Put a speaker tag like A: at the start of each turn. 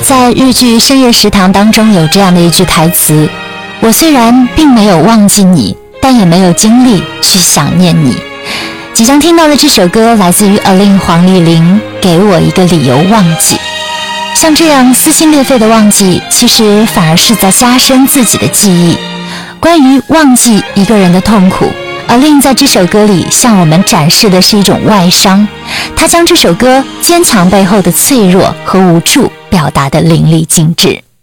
A: 在日剧《深夜食堂》当中有这样的一句台词：我虽然并没有忘记你，但也没有精力去想念你。即将听到的这首歌来自于 A-Lin 黄丽玲，给我一个理由忘记。像这样撕心裂肺的忘记，其实反而是在加深自己的记忆。关于忘记一个人的痛苦， A-Lin 在这首歌里向我们展示的是一种外伤，她将这首歌坚强背后的脆弱和无助表达得淋漓尽致。